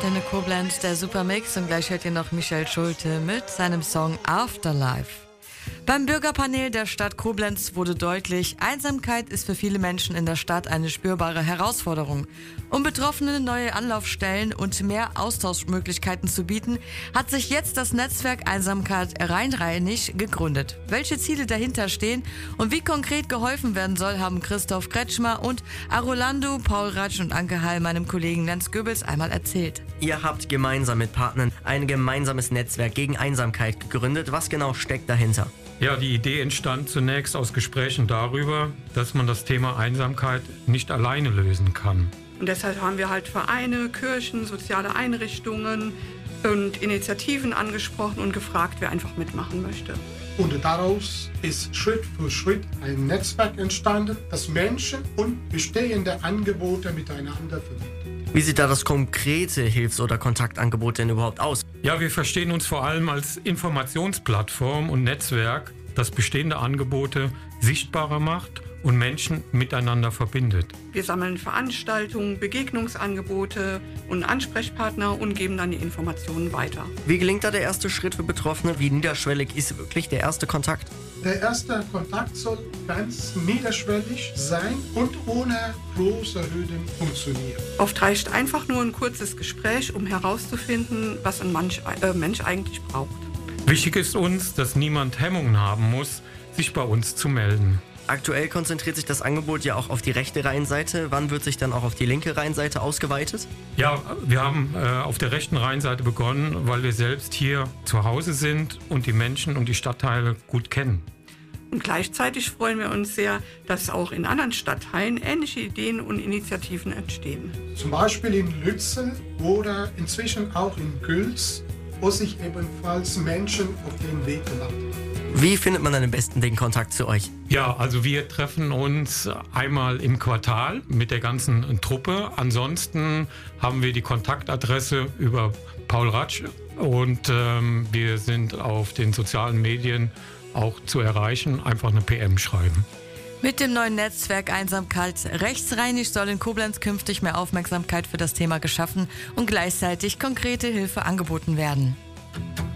Antenne Koblenz, der Supermix, und gleich hört ihr noch Michael Schulte mit seinem Song Afterlife. Beim Bürgerpanel der Stadt Koblenz wurde deutlich, Einsamkeit ist für viele Menschen in der Stadt eine spürbare Herausforderung. Um Betroffenen neue Anlaufstellen und mehr Austauschmöglichkeiten zu bieten, hat sich jetzt das Netzwerk Einsamkeit rheinrheinisch gegründet. Welche Ziele dahinter stehen und wie konkret geholfen werden soll, haben Christoph Kretschmer und Arolando, Paul Ratsch und Anke Hall meinem Kollegen Lenz Goebbels einmal erzählt. Ihr habt gemeinsam mit Partnern ein gemeinsames Netzwerk gegen Einsamkeit gegründet. Was genau steckt dahinter? Ja, die Idee entstand zunächst aus Gesprächen darüber, dass man das Thema Einsamkeit nicht alleine lösen kann. Und deshalb haben wir halt Vereine, Kirchen, soziale Einrichtungen und Initiativen angesprochen und gefragt, wer einfach mitmachen möchte. Und daraus ist Schritt für Schritt ein Netzwerk entstanden, das Menschen und bestehende Angebote miteinander verbindet. Wie sieht da das konkrete Hilfs- oder Kontaktangebot denn überhaupt aus? Ja, wir verstehen uns vor allem als Informationsplattform und Netzwerk, das bestehende Angebote sichtbarer macht und Menschen miteinander verbindet. Wir sammeln Veranstaltungen, Begegnungsangebote und Ansprechpartner und geben dann die Informationen weiter. Wie gelingt da der erste Schritt für Betroffene? Wie niederschwellig ist wirklich der erste Kontakt? Der erste Kontakt soll ganz niederschwellig sein und ohne große Hürden funktionieren. Oft reicht einfach nur ein kurzes Gespräch, um herauszufinden, was ein Mensch eigentlich braucht. Wichtig ist uns, dass niemand Hemmungen haben muss, sich bei uns zu melden. Aktuell konzentriert sich das Angebot ja auch auf die rechte Rheinseite. Wann wird sich dann auch auf die linke Rheinseite ausgeweitet? Ja, wir haben auf der rechten Rheinseite begonnen, weil wir selbst hier zu Hause sind und die Menschen und die Stadtteile gut kennen. Und gleichzeitig freuen wir uns sehr, dass auch in anderen Stadtteilen ähnliche Ideen und Initiativen entstehen. Zum Beispiel in Lützel oder inzwischen auch in Gülz, wo sich ebenfalls Menschen auf den Weg gemacht haben. Wie findet man dann am besten den Kontakt zu euch? Ja, also wir treffen uns einmal im Quartal mit der ganzen Truppe. Ansonsten haben wir die Kontaktadresse über Paul Ratsch und wir sind auf den sozialen Medien auch zu erreichen. Einfach eine PM schreiben. Mit dem neuen Netzwerk Einsamkeit rechtsrheinisch soll in Koblenz künftig mehr Aufmerksamkeit für das Thema geschaffen und gleichzeitig konkrete Hilfe angeboten werden.